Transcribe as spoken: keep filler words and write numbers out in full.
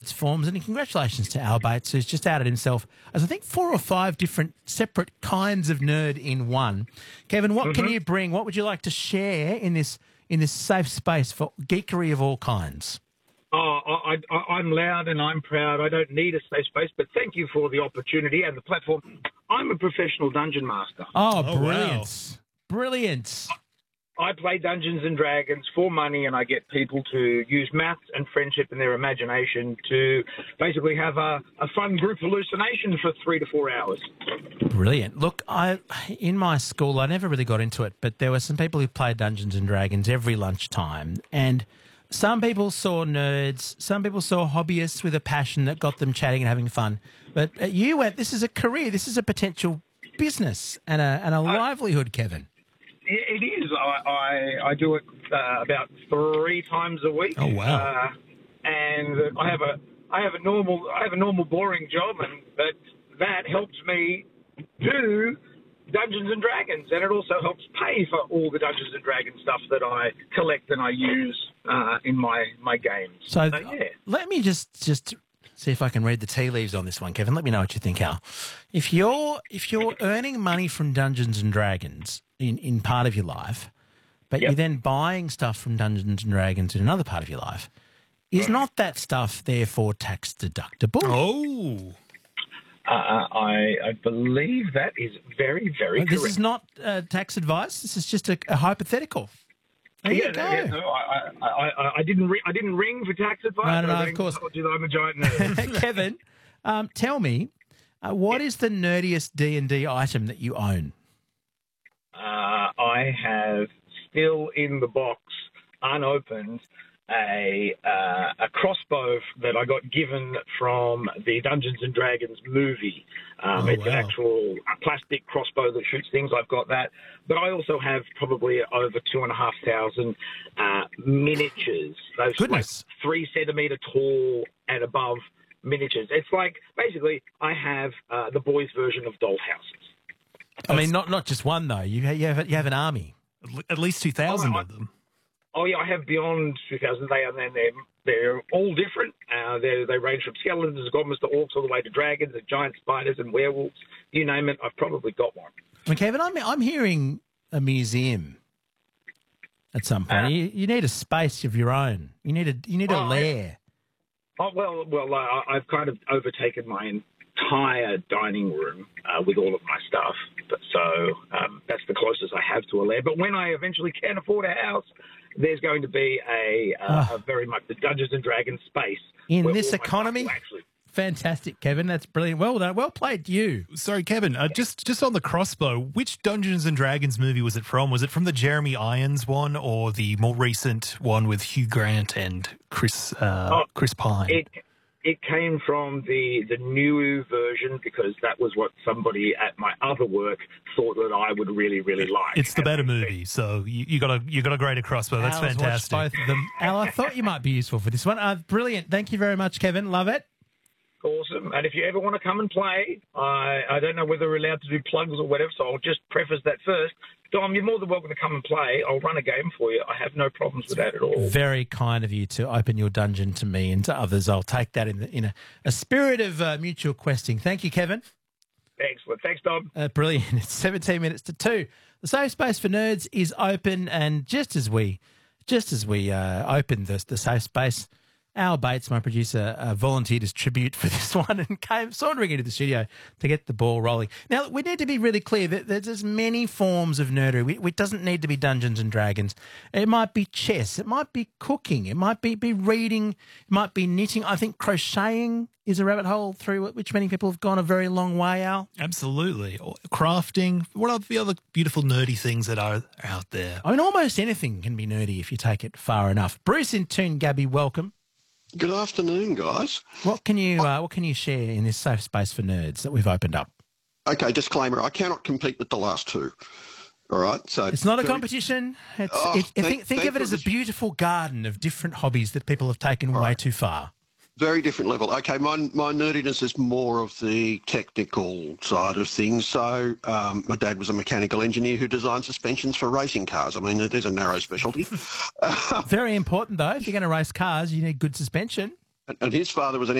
Bates forms, and congratulations to Al Bates, who's just outed himself as I think four or five different separate kinds of nerd in one. Kevin, what Mm-hmm. can you bring? What would you like to share in this in this safe space for geekery of all kinds? Oh, I, I, I'm loud and I'm proud. I don't need a safe space, but thank you for the opportunity and the platform. I'm a professional dungeon master. Oh, Oh, brilliant. wow. Brilliant. I play Dungeons and Dragons for money, and I get people to use maths and friendship and their imagination to basically have a, a fun group hallucination for three to four hours. Brilliant. Look, I in my school, I never really got into it, but there were some people who played Dungeons and Dragons every lunchtime, and some people saw nerds, some people saw hobbyists with a passion that got them chatting and having fun. But uh, you went, this is a career, this is a potential business and a, and a livelihood, Kevin. It, it is. I, I, I do it uh, about three times a week. Oh, wow. Uh, and I have a I have a normal I have a normal boring job, and but that helps me do Dungeons and Dragons, and it also helps pay for all the Dungeons and Dragons stuff that I collect and I use uh, in my my games. So yeah. let me just just see if I can read the tea leaves on this one, Kevin. Let me know what you think, Al. If you're if you're earning money from Dungeons and Dragons in, in part of your life, but Yep. you're then buying stuff from Dungeons and Dragons in another part of your life, is not that stuff therefore tax deductible? Oh. Uh, I, I believe that is very, very Well, this correct. is not uh, tax advice. This is just a, a hypothetical. There yeah, you go. yeah, no, I, I, I, I didn't. Ri- I didn't ring for tax advice. No, no, no, I of rang course. to tell you that I'm a giant nerd. Kevin, um, tell me, uh, what is the nerdiest D and D item that you own? uh, I have still in the box, unopened, a uh, a crossbow that I got given from the Dungeons and Dragons movie. Um, Oh, it's an wow. actual plastic crossbow that shoots things. I've got that, but I also have probably over two and a half thousand uh, miniatures. Those Goodness. like three centimeter tall and above miniatures. It's like basically I have uh, the boys' version of doll houses. I mean, not not just one though. You you have you have an army. At least two thousand Oh, I- of them. Oh yeah, I have beyond two thousand. They are then they're they're all different. Uh, they they range from skeletons, goblins to orcs, all the way to dragons, and giant spiders, and werewolves. You name it, I've probably got one. I mean, Kevin, I'm I'm hearing a museum at some point. Uh, you, you need a space of your own. You need a you need a Oh, I- lair. Oh well, well, uh, I've kind of overtaken my entire dining room uh, with all of my stuff. But so um, that's the closest I have to a lair. But when I eventually can afford a house, there's going to be a, uh, Oh. a very much the Dungeons and Dragons space In where this all my stuff economy? will actually. Fantastic, Kevin. That's brilliant. Well done. Well played, you. Sorry, Kevin, uh, just just on the crossbow, which Dungeons and Dragons movie was it from? Was it from the Jeremy Irons one or the more recent one with Hugh Grant and Chris uh, Oh, Chris Pine? It it came from the the new version because that was what somebody at my other work thought that I would really really like. It's the And better they- movie, so you, you got a you got a greater crossbow. That's Al has watched fantastic. both of them. Al, I thought you might be useful for this one. Uh, brilliant. Thank you very much, Kevin. Love it. Awesome. And if you ever want to come and play, I I don't know whether we're allowed to do plugs or whatever, so I'll just preface that first. Dom, you're more than welcome to come and play. I'll run a game for you. I have no problems with that at all. Very kind of you to open your dungeon to me and to others. I'll take that in the, in a, a spirit of uh, mutual questing. Thank you, Kevin. Excellent. Thanks, Dom. Uh, brilliant. It's seventeen minutes to two. The Safe Space for Nerds is open, and just as we, just as we uh, opened the, the Safe Space, Al Bates, my producer, uh, volunteered as tribute for this one and came sauntering into the studio to get the ball rolling. Now, we need to be really clear that there's many forms of nerdery. We- It doesn't need to be Dungeons and Dragons. It might be chess. It might be cooking. It might be, be reading. It might be knitting. I think crocheting is a rabbit hole through which many people have gone a very long way, Al. Absolutely. Or crafting. What are the other beautiful nerdy things that are out there? I mean, almost anything can be nerdy if you take it far enough. Bruce in Toon Gabby, welcome. Good afternoon, guys. What can you uh, what can you share in this safe space for nerds that we've opened up? Okay, disclaimer, I cannot compete with the last two. All right, so It's not a very- competition. It's, Oh, it, thank- think think thank of it as a goodness. beautiful garden of different hobbies that people have taken way too far. Very different level. Okay, my, my nerdiness is more of the technical side of things. So um, my dad was a mechanical engineer who designed suspensions for racing cars. I mean, there's a narrow specialty. Very important though. If you're going to race cars, you need good suspension. And his father was an